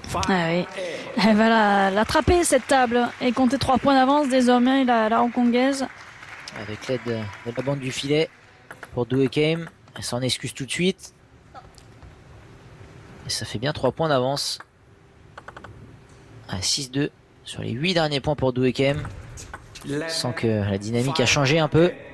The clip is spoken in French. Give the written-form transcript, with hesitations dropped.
Ah oui. Elle va l'attraper cette table et compter 3 points d'avance désormais la hongkongaise. Avec l'aide de la bande du filet pour Do Hakem. Elle s'en excuse tout de suite. Et ça fait bien 3 points d'avance. À 6-2 sur les 8 derniers points pour Do Hakem. Sans que la dynamique a changé un peu.